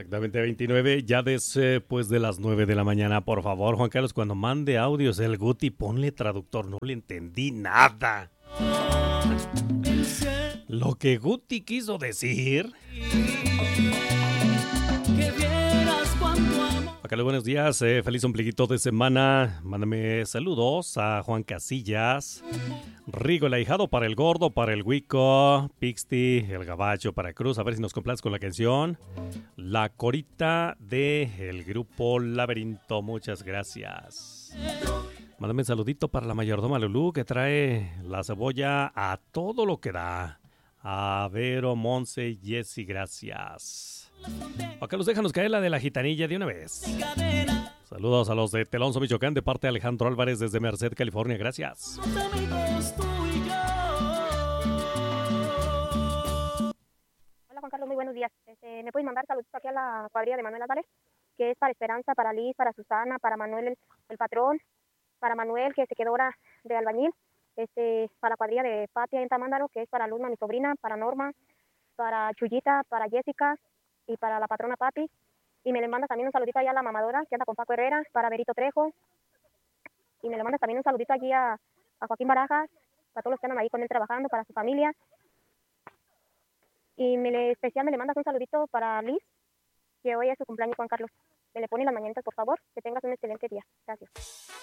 Exactamente, 29, ya después de las 9 de la mañana. Por favor, Juan Carlos, cuando mande audios el Guti, ponle traductor, no le entendí nada. Lo que Guti quiso decir. Acá buenos días, feliz ombliguito de semana. Mándame saludos a Juan Casillas, Rigo el ahijado para el gordo, para el Wico, Pixty, el gabacho para Cruz. A ver si nos complaces con la canción. La corita del grupo Laberinto, muchas gracias. Mándame un saludito para la mayordoma Lulú, que trae la cebolla a todo lo que da. A Vero, Monse, Jessy, gracias. Acá los déjanos caer la de la gitanilla de una vez. Saludos a los de Telonso, Michoacán, de parte de Alejandro Álvarez desde Merced, California, gracias. Hola Juan Carlos, muy buenos días. ¿Me puedes mandar saludos aquí a la cuadrilla de Manuel Álvarez? Que es para Esperanza, para Liz, para Susana, para Manuel el patrón, para Manuel que se quedó ahora de albañil, para la cuadrilla de Patia en Tamándaro, que es para Luzma, mi sobrina, para Norma, para Chuyita, para Jessica y para la patrona Papi. Y me le mandas también un saludito allá a la mamadora que anda con Paco Herrera, para Berito Trejo. Y me le mandas también un saludito allí a Joaquín Barajas, para todos los que andan ahí con él trabajando, para su familia. Y especial me le mandas un saludito para Liz, que hoy es su cumpleaños, Juan Carlos. Me le pones las mañanitas, por favor. Que tengas un excelente día. Gracias.